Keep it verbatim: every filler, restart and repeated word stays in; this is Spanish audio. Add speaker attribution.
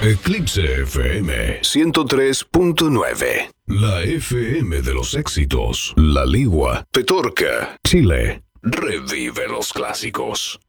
Speaker 1: Eclipse F M ciento tres punto nueve. La F M de los éxitos. La Ligua, Petorca, Chile. Revive los clásicos.